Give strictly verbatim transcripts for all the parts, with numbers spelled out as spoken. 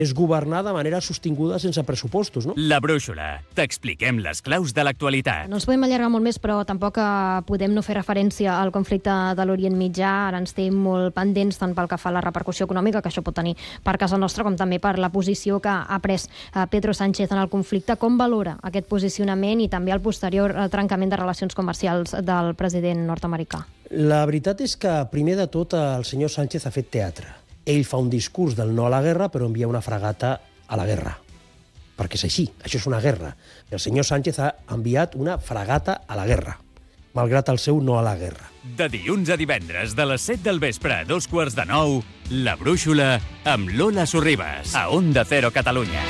és governar de manera sostinguda sense pressupostos, no? La Brúixola. T'expliquem les claus de l'actualitat. No ens podem allargar molt més, però tampoc podem no fer referència al conflicte de l'Orient Mitjà. Ara ens té molt pendents tant pel que fa a la repercussió econòmica que això pot tenir per casa nostra, com també per la posició que ha pres Pedro Sánchez en el conflicte. Com valora aquest posicionament i també el posterior trencament de relacions comercials del president nord-americà? La veritat és que, primer de tot, el senyor Sánchez ha fet teatre. Ell fa un discurs del no a la guerra, però envia una fragata a la guerra. Perquè és així, això és una guerra. El senyor Sánchez ha enviat una fragata a la guerra, malgrat el seu no a la guerra. De dilluns a divendres, de les set del vespre a dos quarts de nou, La Brúixola amb Lola Sorribas, a Onda Cero Catalunya.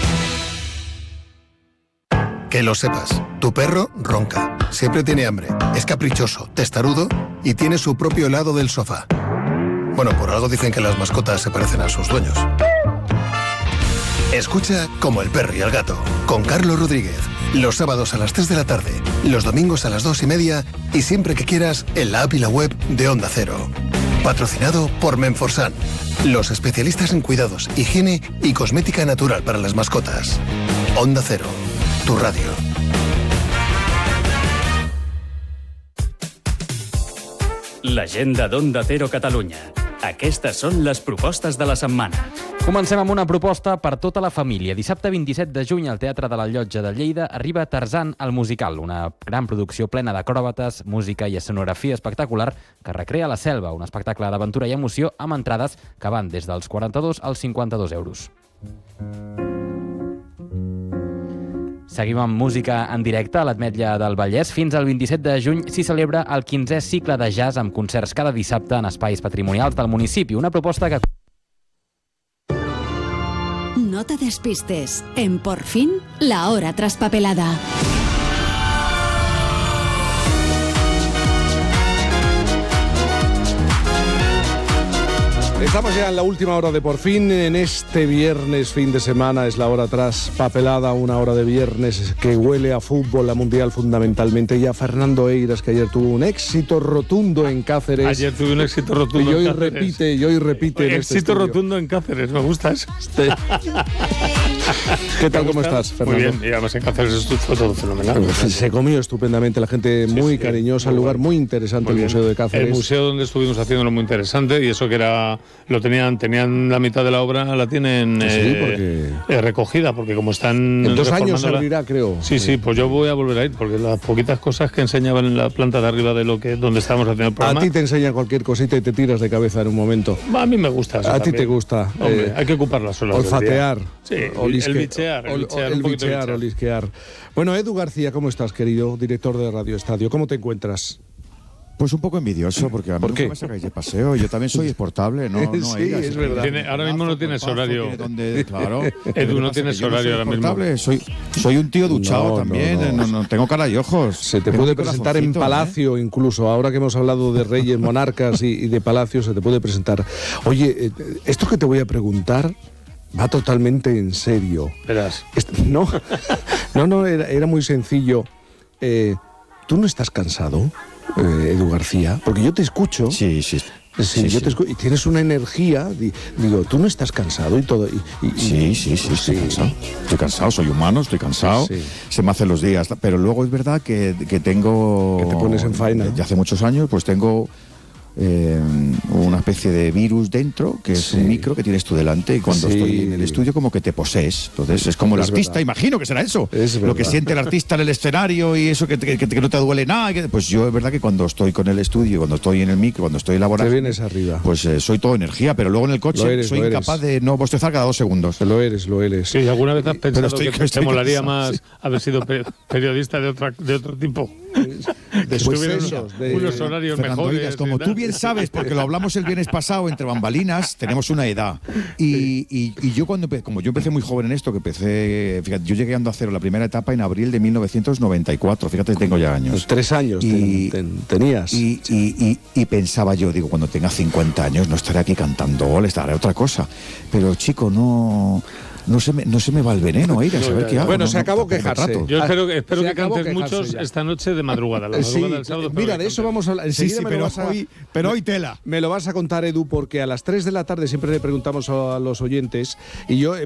Que lo sepas, tu perro ronca, siempre tiene hambre, es caprichoso, testarudo y tiene su propio lado del sofá. Bueno, por algo dicen que las mascotas se parecen a sus dueños. Escucha Como el perro y el gato, con Carlos Rodríguez. Los sábados a las tres de la tarde, los domingos a las dos y media y siempre que quieras en la app y la web de Onda Cero. Patrocinado por Menforsan, los especialistas en cuidados, higiene y cosmética natural para las mascotas. Onda Cero, tu radio. L'agenda d'Onda Cero Catalunya. Aquestes són les propostes de la setmana. Comencem amb una proposta per tota la família. Dissabte vint-i-set de juny al Teatre de la Llotja de Lleida arriba Tarzan al musical, una gran producció plena d'acròbates, música i escenografia espectacular que recrea la selva, un espectacle d'aventura i emoció amb entrades que van des dels quaranta-dos als cinquanta-dos euros. Seguim amb música en directe a l'Ametlla del Vallès. Fins al vint-i-set de juny s'hi celebra el quinzè cicle de jazz amb concerts cada dissabte en espais patrimonials del municipi. Una proposta que... No te despistes. En Por Fin, la hora traspapelada. Estamos ya en la última hora de Por Fin. En este viernes, fin de semana, es la hora traspapelada, una hora de viernes que huele a fútbol, a mundial fundamentalmente. Y a Fernando Eiras, que ayer tuvo un éxito rotundo en Cáceres. Ayer tuve un éxito rotundo y hoy en Cáceres. repite, y hoy repite en este éxito estudio. rotundo en Cáceres, me gusta eso. ¿Qué tal, cómo estás, Fernando? Muy bien, y además en Cáceres fue todo fenomenal. Se comió estupendamente, la gente muy sí, cariñosa, muy el lugar bueno. muy interesante, Muy el Museo de Cáceres. El museo donde estuvimos haciéndolo muy interesante, y eso que era lo tenían tenían la mitad de la obra, la tienen Sí, eh, porque... eh, recogida, porque como están En dos años se reformándola- abrirá, creo. Sí, sí, pues yo voy a volver a ir, porque las poquitas cosas que enseñaban en la planta de arriba de lo que donde estábamos haciendo el A programa. ti te enseña cualquier cosita y te tiras de cabeza en un momento. A mí me gusta eso A ti también. te gusta. Hombre, eh, hay que ocupar las horas del día. Olfatear. Sí, olisque- el bichear, el ol- bichear, el un poquito de bichear, bichear. olisquear. Bueno, Edu García, ¿cómo estás, querido? Director de Radio Estadio. ¿Cómo te encuentras? Pues un poco envidioso, porque a mí ¿Por nunca qué? me sacáis de paseo. Yo también soy exportable, ¿no? no Sí, Eiras, es verdad. Tiene- ahora mismo no tienes Cuerpazo, horario. tiene donde- claro. Edu, no Pasa que tienes yo horario soy ahora mismo. exportable, Soy, soy un tío duchado No, no, también, no. no, no, tengo cara y ojos. Se te Tengo puede un presentar en corazoncito, Palacio, incluso. Ahora que hemos hablado de reyes, monarcas y, y de Palacio, se te puede presentar. Oye, eh, esto que te voy a preguntar va totalmente en serio. Verás. Est- No, no, no, era, era muy sencillo. Eh, ¿Tú no estás cansado, eh, Edu García? Porque yo te escucho. Sí, sí. Sí, Sí, yo sí. te escu- y tienes una energía. di- Digo, ¿tú no estás cansado y todo? Y, y- y- Sí, sí, sí, estoy cansado. Estoy cansado, soy humano, estoy cansado. Sí. Se me hacen los días. Pero luego es verdad que, que tengo... Que te pones en faena. Ya hace muchos años, pues tengo eh, una especie de virus dentro, que es Sí. un micro que tienes tú delante, y cuando Sí. estoy en el estudio como que te posees. Entonces es como el Es artista, verdad. imagino que será eso. Es Lo que verdad. siente el artista en el escenario y eso que, que- que- que no te duele nada. que- pues yo es verdad que cuando estoy con el estudio, cuando estoy en el micro, cuando estoy Te elaborando, vienes arriba. pues eh, soy todo energía, pero luego en el coche Lo eres, soy lo eres. incapaz de no bostezar cada dos segundos. Lo eres, lo eres. Sí, ¿alguna vez has pensado estoy- que te estoy molaría cansado, más sí. haber sido pe- periodista de, otra, de otro tipo? Después Tuvieron esos, unos, de- unos horarios Fernando mejores. Eiras, y como tal. tú bien sabes, porque lo hablamos el viernes pasado, entre bambalinas, tenemos una edad. Y, y- y yo cuando, empe- como yo empecé muy joven en esto, que empecé, fíjate, yo llegué a Onda Cero la primera etapa en abril de mil novecientos noventa y cuatro, fíjate, tengo ya años. Pues tres años Y- ten- ten- tenías. Y, y- y- y pensaba yo, digo, cuando tenga cincuenta años no estaré aquí cantando goles, estaré otra cosa. Pero chico, no... No se, me, no se me va el veneno, Eiras, a ver qué hago. Bueno, no, se no, acabó tampoco me quejarse. trato. Yo Ah, espero, que- espero se que acabó cantes quejarse muchos ya. esta noche de madrugada. La madrugada Sí, del sábado fue mira, de eso vamos a hablar. Sí, Enseguida sí, me lo pero vas a- hoy, pero hoy tela. Me lo vas a contar, Edu, porque a las tres de la tarde siempre le preguntamos a los oyentes y yo